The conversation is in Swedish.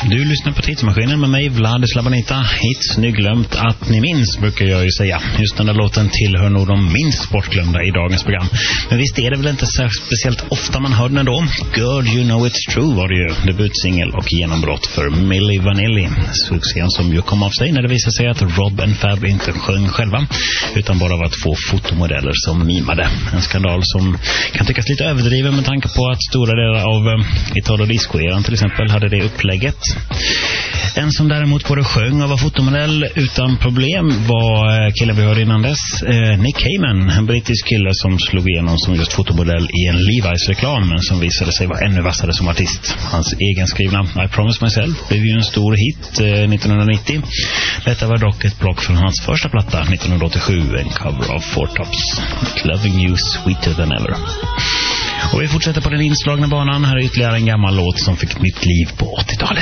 Du lyssnar på Tidsmaskinen med mig, Vlad Slabanita. Hits nyglömt att ni minns, brukar jag ju säga. Just den där låten tillhör nog de minst bortglömda i dagens program. Men visst är det väl inte så speciellt ofta man hör den ändå. Girl, You Know It's True var det ju. Debutsingel och genombrott för Milli Vanilli. Succén som ju kom av sig när det visade sig att Rob and Fab inte sjöng själva, utan bara var två fotomodeller som mimade. En skandal som kan tyckas lite överdriven med tanke på att stora delar av Italo Disco-eran till exempel hade det upplägget. En som däremot både sjöng och var fotomodell utan problem var killen vi hörde innan dess, Nick Cayman, en brittisk kille som slog igenom som just fotomodell i en Levi's-reklam, men som visade sig vara ännu vassare som artist. Hans egenskrivna I Promise Myself blev ju en stor hit 1990. Detta var dock ett block från hans första platta 1987, en cover av Four Tops, Loving You Sweeter Than Ever. Och vi fortsätter på den inslagna banan. Här är ytterligare en gammal låt som fick nytt liv på 80-talet.